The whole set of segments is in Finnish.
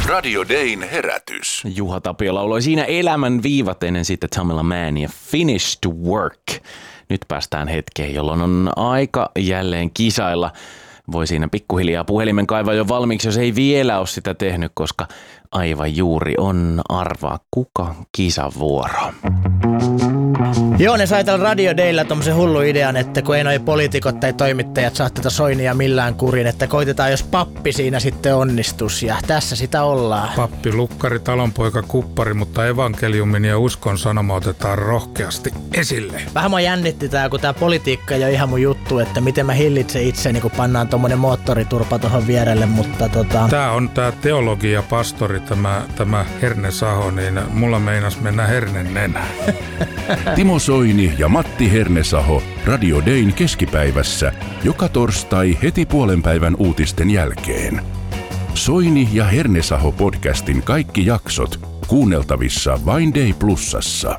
Radio Dayn herätys. Juha Tapio lauloi siinä elämän viivat ennen sitten Tamela Mann ja Finish to Work. Nyt päästään hetkeen, jolloin on aika jälleen kisailla. Voi siinä pikkuhiljaa puhelimen kaivaa jo valmiiksi, jos ei vielä ole sitä tehnyt, koska aivan juuri on arvaa kuka kisavuoro. Joo, ne sai tällä Radio Daylla tommosen hullu idean, että kun ei noi poliitikot tai toimittajat saa tätä Soinia millään kurin, että koitetaan jos pappi siinä sitten onnistus ja tässä sitä ollaan. Pappi, lukkari, talonpoika, kuppari, mutta evankeliumin ja uskon sanoma otetaan rohkeasti esille. Vähän mua jännitti tää, kun tää politiikka ei ole ihan mun juttu, että miten mä hillitsen itseni, kun pannaan tommonen moottoriturpa tohon vierelle, mutta Tää on tää teologia, pastori, tämä Herne Saho, niin mulla meinas mennä hernen nenään. Timo Soini ja Matti Hernesaho Radio Dayn keskipäivässä joka torstai heti puolenpäivän uutisten jälkeen. Soini ja Hernesaho podcastin kaikki jaksot kuunneltavissa vain Day Plusassa.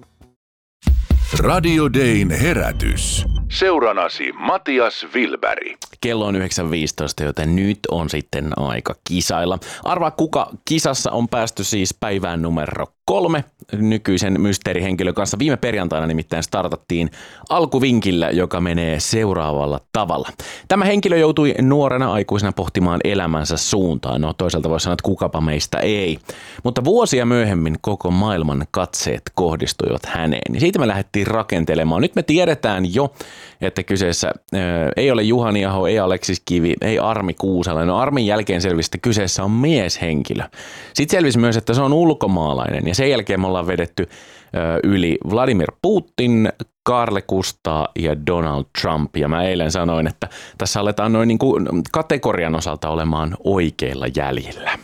Radio Dayn herätys. Seuranasi Matias Wilberg. Kello on 9.15, joten nyt on sitten aika kisailla. Arvaa kuka kisassa on päästy siis päivään numero 3 nykyisen mysteerihenkilön kanssa. Viime perjantaina nimittäin startattiin alkuvinkillä, joka menee seuraavalla tavalla. Tämä henkilö joutui nuorena aikuisena pohtimaan elämänsä suuntaan. No toisaalta voi sanoa, että kukapa meistä ei. Mutta vuosia myöhemmin koko maailman katseet kohdistuivat häneen. Ja siitä me lähdettiin rakentelemaan. Nyt me tiedetään jo, että kyseessä ei ole Juhani Aho, ei Aleksis Kivi, ei Armi Kuusela. No Armin jälkeen selvisi, että kyseessä on mieshenkilö. Sitten selvisi myös, että se on ulkomaalainen ja sen jälkeen me ollaan vedetty yli Vladimir Putin, Karle Kustaa ja Donald Trump. Ja mä eilen sanoin, että tässä aletaan noin niin kuin kategorian osalta olemaan oikeilla jäljillä.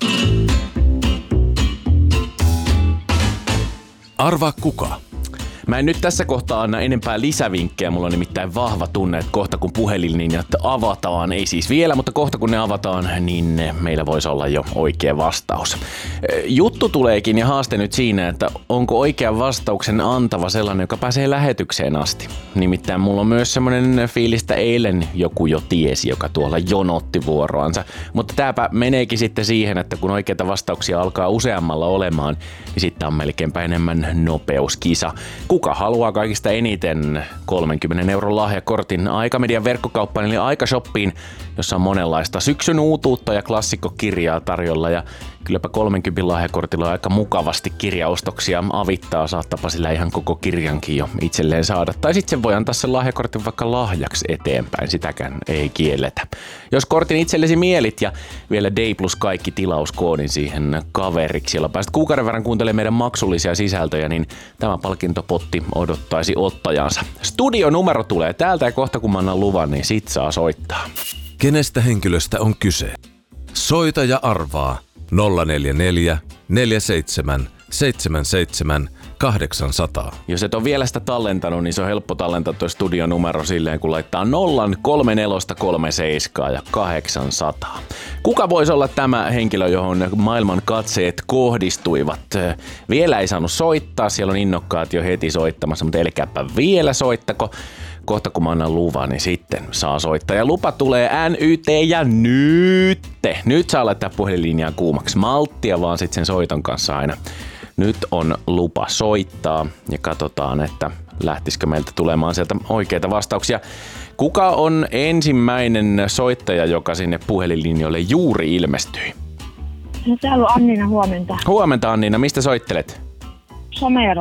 Arvaa kuka? Mä en nyt tässä kohtaa anna enempää lisävinkkejä, mulla on nimittäin vahva tunne, että kohta kun puhelinlinjat avataan, ei siis vielä, mutta kohta kun ne avataan, niin meillä voisi olla jo oikea vastaus. Juttu tuleekin ja haaste nyt siinä, että onko oikean vastauksen antava sellainen, joka pääsee lähetykseen asti. Nimittäin mulla on myös semmoinen fiilistä eilen joku jo tiesi, joka tuolla jonotti vuoroansa, mutta tääpä meneekin sitten siihen, että kun oikeita vastauksia alkaa useammalla olemaan, niin sitten on melkeinpä enemmän nopeuskisa. Kuka haluaa kaikista eniten 30 € lahjakortin Aikamedian verkkokauppaan eli Aikashoppiin, jossa on monenlaista syksyn uutuutta ja klassikkokirjaa tarjolla ja kylläpä 30 lahjakortilla on aika mukavasti kirjaostoksia avittaa, saattapa sillä ihan koko kirjankin jo itselleen saada. Tai sitten sen voi antaa sen lahjakortin vaikka lahjaksi eteenpäin, sitäkään ei kielletä. Jos kortin itsellesi mielit ja vielä Day Plus kaikki tilauskoodin siihen kaveriksi, jolla pääset kuukauden verran kuuntelemaan meidän maksullisia sisältöjä, niin tämä palkintopotti odottaisi ottajansa. Studionumero tulee täältä ja kohta kun mä annan luvan, niin sit saa soittaa. Kenestä henkilöstä on kyse? Soita ja arvaa 044 47 77 800. Jos et ole vielä sitä tallentanut, niin se on helppo tallentaa tuo studionumero silleen, kun laittaa 03437 ja 800. Kuka voisi olla tämä henkilö, johon maailman katseet kohdistuivat? Vielä ei saanut soittaa, siellä on innokkaat jo heti soittamassa, mutta älkääpä vielä soittako. Kohta kun mä annan luvan, niin sitten saa soittaa. Ja lupa tulee NYT ja nyt saa laittaa puhelinlinjaa kuumaksi. Malttia vaan sitten sen soiton kanssa aina. Nyt on lupa soittaa ja katsotaan, että lähtisikö meiltä tulemaan sieltä oikeita vastauksia. Kuka on ensimmäinen soittaja, joka sinne puhelinlinjoille juuri ilmestyi? No, täällä on Annina, huomenta. Huomenta Annina, mistä soittelet? Somero.